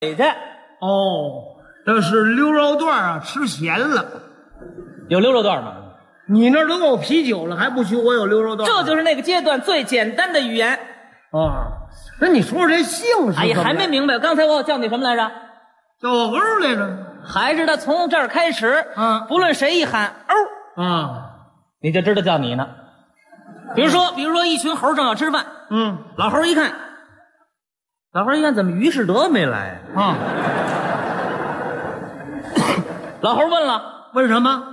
给去。 哦，这是溜肉段啊，吃咸了。 有溜肉段吗？ 你那儿都有啤酒了，还不许我有溜肉段？ 这就是那个阶段最简单的语言啊。那你说说这姓是？ 哎呀，还没明白。刚才我叫你什么来着？ 叫我欧来着。 还是他从这儿开始，不论谁一喊欧啊， 你就知道叫你呢。比如说一群猴正要吃饭，老猴一看，怎么于世德没来啊？ 老猴问了， 问什么？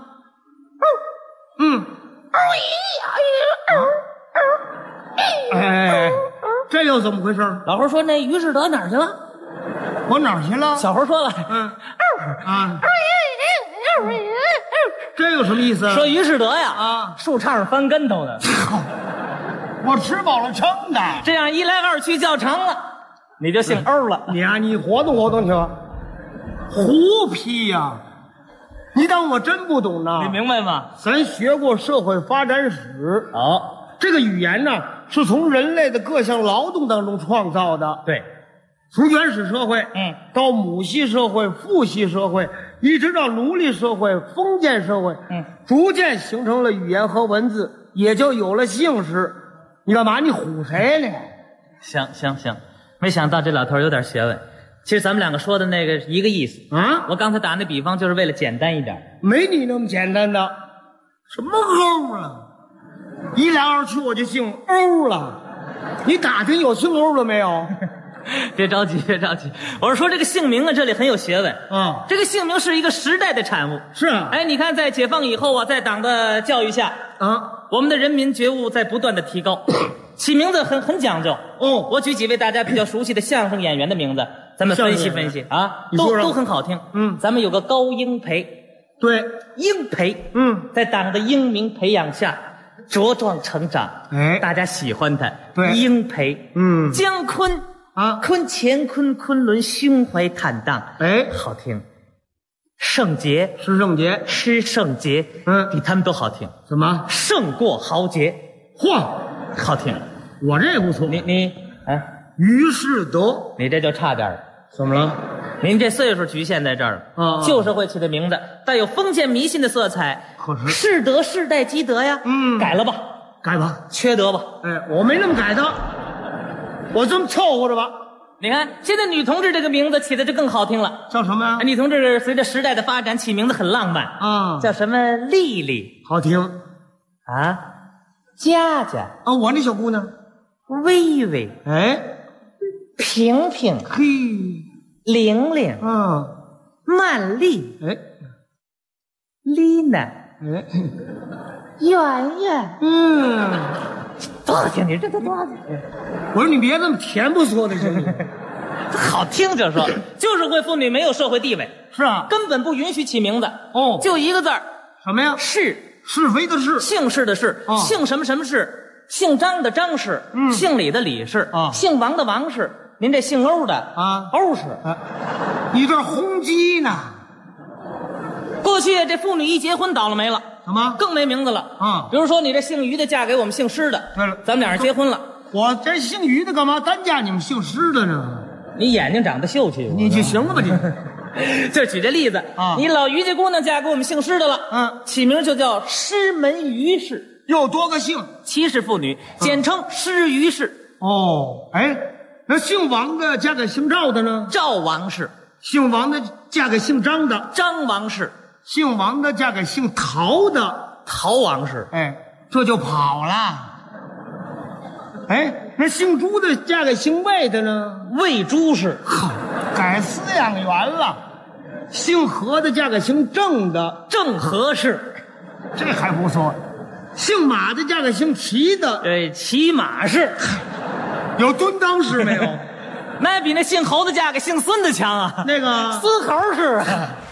哎，这又怎么回事？ 老猴说：“那于世德哪儿去了？” 我哪儿去了？ 小猴说了：“ 这有什么意思？ 说于世德呀，树杈上翻跟头呢。 我吃饱了撑的。 这样一来二去叫成了，你就姓欧了。 你活动活动去吧。胡批呀！你当我真不懂呢？ 你明白吗？ 咱学过社会发展史。这个语言呢，是从人类的各项劳动当中创造的。 对。 从原始社会，到母系社会、父系社会，一直到奴隶社会、封建社会，逐渐形成了语言和文字，也就有了姓氏。你干嘛？你唬谁呢？ 行，没想到这老头有点学问。其实咱们两个说的那个一个意思啊。我刚才打那比方就是为了简单一点， 没你那么简单的。什么欧啊？一来二去我就姓欧了。你打听有姓欧了没有？ 别着急。我是说这个姓名啊，这里很有学问啊。这个姓名是一个时代的产物。 是啊。 哎，你看在解放以后啊，在党的教育下我们的人民觉悟在不断的提高，起名字很讲究。我举几位大家比较熟悉的相声演员的名字，咱们分析分析啊，都很好听。咱们有个高英培， 对， 英培，在党的英明培养下茁壮成长，大家喜欢他。对，英培，姜昆。昆乾昆仑胸怀坦荡，好听。圣杰， 施圣杰， 比他们都好听。 怎么？ 胜过豪杰， 嚯， 好听。 我这不错。 你于世德， 你这就差点了。 怎么了？ 您这岁数局限在这儿了。旧社会起的名字带有封建迷信的色彩。 可是世德世代积德呀。改了吧，缺德吧。 我没那么改的。我这么凑合着吧。 你看现在女同志这个名字起的就更好听了。 叫什么呀？ 女同志随着时代的发展起名字很浪漫啊。叫什么丽丽， 好听啊。佳佳啊，我那小姑娘微微，平平， 嘿， 玲玲，曼丽，丽娜，圆圆，多好听！你这都多好听！ 我说你别这么甜不说的行吗？ 好听就说，旧社会妇女没有社会地位， 是啊， 根本不允许起名字。就一个字儿， 什么呀？ 是非的是， 姓氏的氏，姓什么什么氏，姓张的张氏，姓李的李氏，姓王的王氏。您这姓欧的欧氏， 你这轰击呢？ 过去这妇女一结婚倒了霉了。 怎么更没名字了？比如说你这姓于的嫁给我们姓施的，对了，咱们俩人结婚了。 我这姓于的干嘛单嫁你们姓施的呢？ 你眼睛长得秀气， 你就行了吧你？ 就举这例子你老于家姑娘嫁给我们姓施的了，起名就叫施门于氏， 又多个姓， 七世妇女，简称施于氏。 那姓王的嫁给姓赵的呢？ 赵王氏。 姓王的嫁给姓张的？ 张王氏。 姓王的嫁给姓陶的， 陶王氏。 这就跑了。那姓朱的嫁给姓魏的呢？ 魏朱氏。 好，改饲养员了。姓何的嫁给姓郑的， 郑和氏。 这还不错。姓马的嫁给姓齐的， 齐马氏。 有蹲裆氏没有？ 那比那姓侯的嫁给姓孙的强啊。 那个孙侯氏。